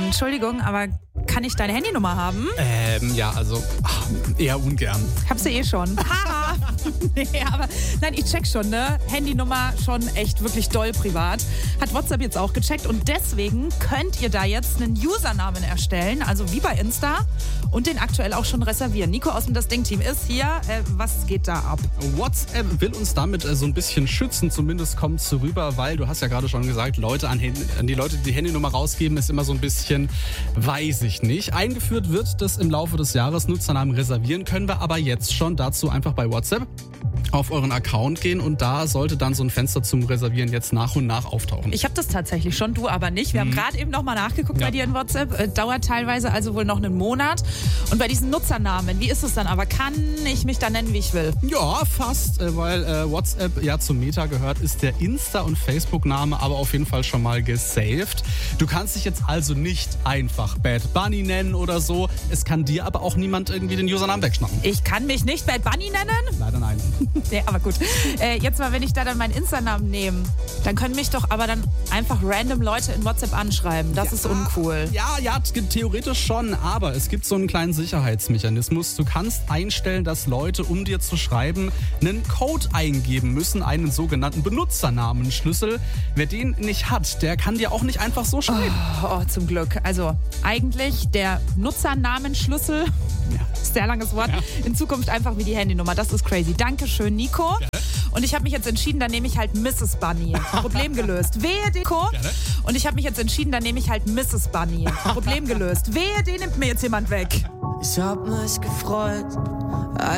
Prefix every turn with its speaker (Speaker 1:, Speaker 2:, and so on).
Speaker 1: Entschuldigung, aber kann ich deine Handynummer haben?
Speaker 2: Ja, also eher ungern.
Speaker 1: Hab sie eh schon. Haha. Nee, aber nein, ich check schon, ne? Handynummer schon echt wirklich doll privat. Hat WhatsApp jetzt auch gecheckt und deswegen könnt ihr da jetzt einen Usernamen erstellen, also wie bei Insta und den aktuell auch schon reservieren. Nico aus dem Das Ding-Team ist hier. Was geht da ab?
Speaker 2: WhatsApp will uns damit so ein bisschen schützen, zumindest kommt es rüber, weil du hast ja gerade schon gesagt, an die Leute, die Handynummer rausgeben, ist immer so ein bisschen, weiß ich nicht. Eingeführt wird das im Laufe des Jahres, Nutzernamen reservieren können wir aber jetzt schon. Dazu einfach bei WhatsApp auf euren Account gehen und da sollte dann so ein Fenster zum Reservieren jetzt nach und nach auftauchen.
Speaker 1: Ich habe das tatsächlich schon, du aber nicht. Wir haben gerade eben nochmal nachgeguckt bei dir in WhatsApp. Dauert teilweise also wohl noch einen Monat. Und bei diesen Nutzernamen, wie ist es dann aber? Kann ich mich da nennen, wie ich will?
Speaker 2: Ja, fast, weil WhatsApp ja zum Meta gehört, ist der Insta- und Facebook-Name aber auf jeden Fall schon mal gesaved. Du kannst dich jetzt also nicht einfach Bad Bunny nennen oder so. Es kann dir aber auch niemand irgendwie den Usernamen wegschnappen.
Speaker 1: Ich kann mich nicht Bad Bunny nennen?
Speaker 2: Leider nein.
Speaker 1: Nee, aber gut. Jetzt mal, wenn ich da dann meinen Insta-Namen nehme, dann können mich doch aber dann einfach random Leute in WhatsApp anschreiben. Das ist uncool.
Speaker 2: Ja, theoretisch schon, aber es gibt so einen kleinen Sicherheitsmechanismus. Du kannst einstellen, dass Leute, um dir zu schreiben, einen Code eingeben müssen, einen sogenannten Benutzernamenschlüssel. Wer den nicht hat, der kann dir auch nicht einfach so schreiben.
Speaker 1: Oh, zum Glück. Also eigentlich der Nutzernamenschlüssel, sehr langes Wort, in Zukunft einfach wie die Handynummer. Das ist crazy. Dankeschön, Nico. Und ich habe mich jetzt entschieden, dann nehme ich halt Mrs. Bunny. Problem gelöst. Wehe, Nico. Und ich habe mich jetzt entschieden, dann nehme ich halt Mrs. Bunny. Problem gelöst. Wehe, den nimmt mir jetzt jemand weg.
Speaker 3: Ich hab mich gefreut,